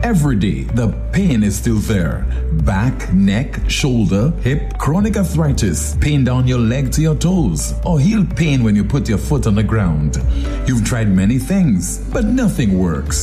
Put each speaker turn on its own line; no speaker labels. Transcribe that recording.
every day, the pain is still there. Back, neck, shoulder, hip, chronic arthritis, pain down your leg to your toes, or heel pain when you put your foot on the ground. You've tried many things, but nothing works.